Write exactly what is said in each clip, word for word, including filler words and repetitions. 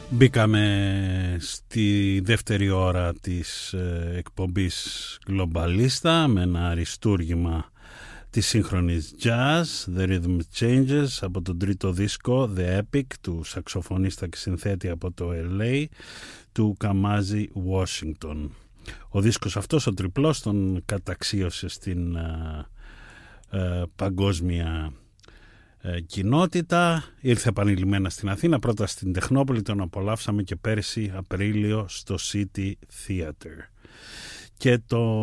Μπήκαμε στη δεύτερη ώρα της εκπομπής Globalista με ένα αριστούργημα της σύγχρονης jazz, The Rhythm Changes, από τον τρίτο δίσκο The Epic του σαξοφωνίστα και συνθέτη από το ελ έι του Kamasi Washington. Ο δίσκος αυτός, ο τριπλός, τον καταξίωσε στην α, α, παγκόσμια α, κοινότητα. Ήρθε επανειλημμένα στην Αθήνα, πρώτα στην Τεχνόπολη, τον απολαύσαμε και πέρσι Απρίλιο στο City Theater. Και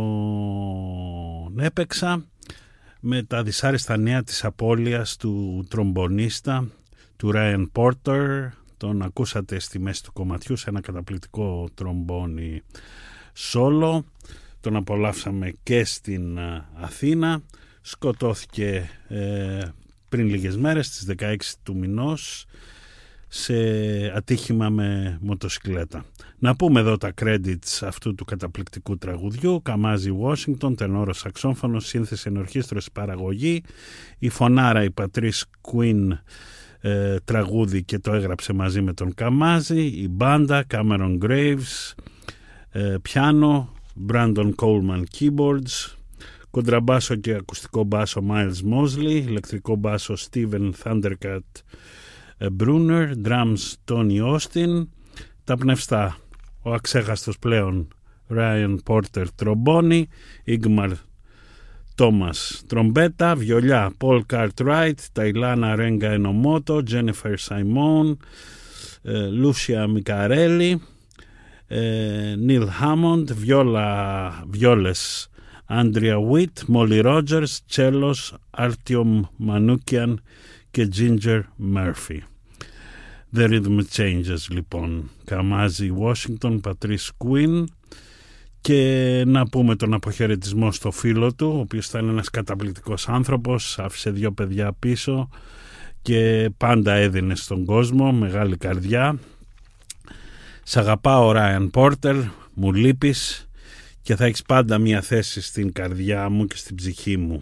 τον έπαιξα με τα δυσάρεστα νέα της απώλειας του τρομπονίστα, του Ryan Porter. Τον ακούσατε στη μέση του κομματιού σε ένα καταπληκτικό τρομπόνι σόλο. Τον απολαύσαμε και στην Αθήνα. Σκοτώθηκε ε, πριν λίγες μέρες, στις δεκαέξι του μηνός, σε ατύχημα με μοτοσικλέτα. Να πούμε εδώ τα credits αυτού του καταπληκτικού τραγουδιού. Kamasi Washington, τενόρος σαξόφωνος, σύνθεση ενορχήστρωση, παραγωγή. Η φωνάρα, η Patrice Quinn, ε, τραγούδι και το έγραψε μαζί με τον Kamasi. Η μπάντα, Cameron Graves, ε, πιάνο, Brandon Coleman keyboards, κοντραμπάσο και ακουστικό μπάσο Miles Mosley, ηλεκτρικό μπάσο Steven Thundercat Brunner, drums Tony Austin, τα πνευστά ο αξέχαστος πλέον Ryan Porter τρομπόνι, Igmar Thomas τρομπέτα, βιολιά Paul Cartwright, Tailana Renga Enomoto, Jennifer Simon, Lucia Micarelli, Neil Hammond, βιόλα, βιόλες Andrea Witt, Molly Rogers, cellos Artyom Manoukian και Ginger Murphy. The Rhythm Changes, λοιπόν. Kamasi Washington, Patrice Quinn. Και να πούμε τον αποχαιρετισμό στο φίλο του, ο οποίος ήταν ένας καταπληκτικός άνθρωπος, άφησε δύο παιδιά πίσω και πάντα έδινε στον κόσμο, μεγάλη καρδιά. Σ' αγαπάω, Ryan Porter, μου λείπεις και θα έχεις πάντα μια θέση στην καρδιά μου και στην ψυχή μου.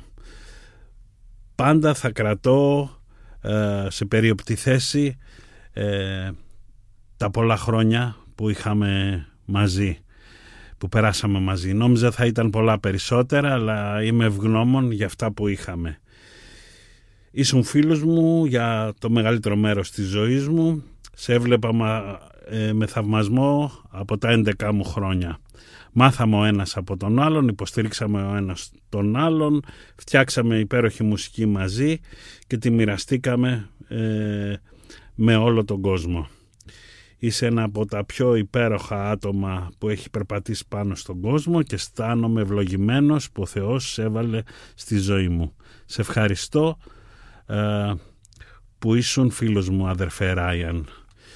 Πάντα θα κρατώ ε, σε περίοπτη θέση ε, τα πολλά χρόνια που είχαμε μαζί, που περάσαμε μαζί. Νόμιζα θα ήταν πολλά περισσότερα, αλλά είμαι ευγνώμων για αυτά που είχαμε. Ήσουν φίλος μου για το μεγαλύτερο μέρος της ζωής μου. Σε έβλεπα μα, ε, με θαυμασμό από τα έντεκα μου χρόνια. Μάθαμε ο ένας από τον άλλον, υποστήριξαμε ο ένας τον άλλον, φτιάξαμε υπέροχη μουσική μαζί και τη μοιραστήκαμε ε, με όλο τον κόσμο. Είσαι ένα από τα πιο υπέροχα άτομα που έχει περπατήσει πάνω στον κόσμο και αισθάνομαι ευλογημένος που ο Θεός σε έβαλε στη ζωή μου. Σε ευχαριστώ ε, που ήσουν φίλος μου, αδερφέ Ράιαν.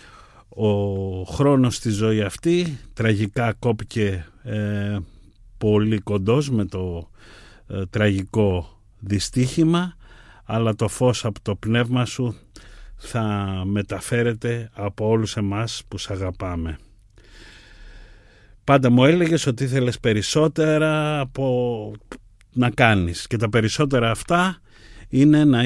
Ο χρόνος στη ζωή αυτή τραγικά κόπηκε ε, πολύ κοντός με το ε, τραγικό δυστύχημα, αλλά το φως από το πνεύμα σου θα μεταφέρεται από όλους εμάς που σ' αγαπάμε. Πάντα μου έλεγες ότι ήθελες περισσότερα από να κάνεις και τα περισσότερα αυτά είναι να